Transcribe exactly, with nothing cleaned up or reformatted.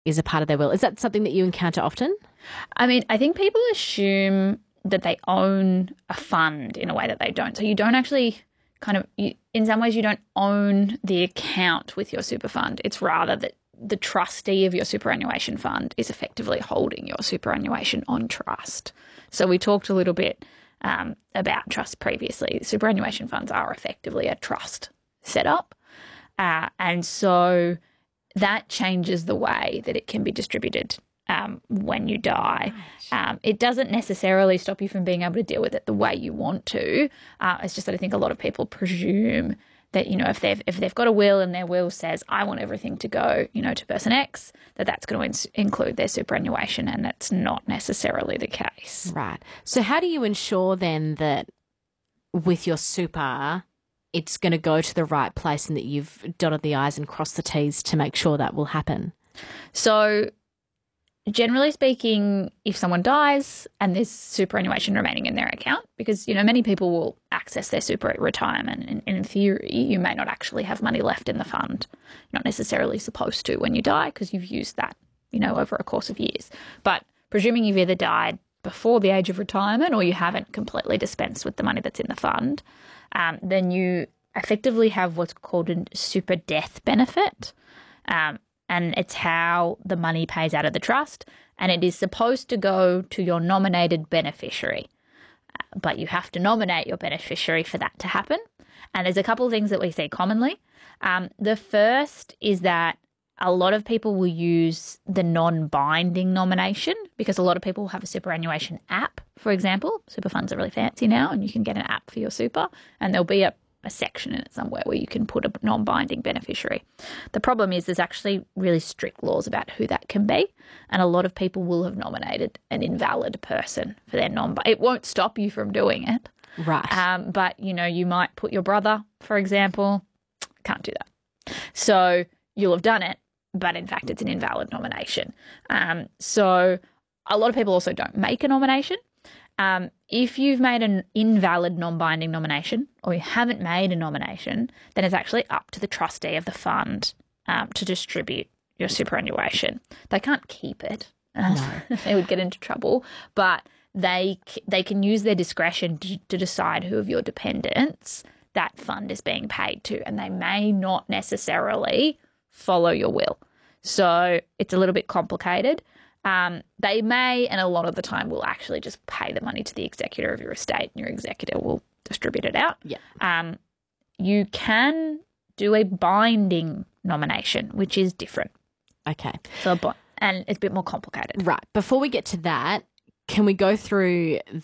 is a part of their will. Is that something that you encounter often? I mean, I think people assume that they own a fund in a way that they don't. So you don't actually kind of, you, in some ways, you don't own the account with your super fund. It's rather that the trustee of your superannuation fund is effectively holding your superannuation on trust. So we talked a little bit um, about trust previously. Superannuation funds are effectively a trust setup. Uh, and so that changes the way that it can be distributed um, when you die. Um, it doesn't necessarily stop you from being able to deal with it the way you want to. Uh, it's just that I think a lot of people presume that, you know, if they've if they've got a will and their will says, I want everything to go, you know, to person X, that that's going to ins- include their superannuation, and that's not necessarily the case. Right. So how do you ensure then that with your super, it's going to go to the right place and that you've dotted the I's and crossed the T's to make sure that will happen? So generally speaking, if someone dies and there's superannuation remaining in their account, because, you know, many people will access their super at retirement, and, and in theory, you may not actually have money left in the fund. You're not necessarily supposed to when you die because you've used that, you know, over a course of years. But presuming you've either died before the age of retirement or you haven't completely dispensed with the money that's in the fund, um, then you effectively have what's called a super death benefit. Um, and it's how the money pays out of the trust, and it is supposed to go to your nominated beneficiary. But you have to nominate your beneficiary for that to happen. And there's a couple of things that we see commonly. Um, the first is that a lot of people will use the non-binding nomination, because a lot of people have a superannuation app, for example. Super funds are really fancy now, and you can get an app for your super, and there'll be a a section in it somewhere where you can put a non-binding beneficiary. The problem is there's actually really strict laws about who that can be, and a lot of people will have nominated an invalid person for their non. It won't stop you from doing it, right? Um, but you know, you might put your brother, for example. Can't do that. So you'll have done it, but in fact, it's an invalid nomination. Um, so a lot of people also don't make a nomination. Um, if you've made an invalid non-binding nomination, or you haven't made a nomination, then it's actually up to the trustee of the fund um, to distribute your superannuation. They can't keep it. No. They would get into trouble. But they they can use their discretion to, to decide who of your dependents that fund is being paid to, and they may not necessarily follow your will. So it's a little bit complicated. Um, they may, and a lot of the time, will actually just pay the money to the executor of your estate, and your executor will distribute it out. Yeah. Um, you can do a binding nomination, which is different. Okay. So, and it's a bit more complicated. Right. Before we get to that, can we go through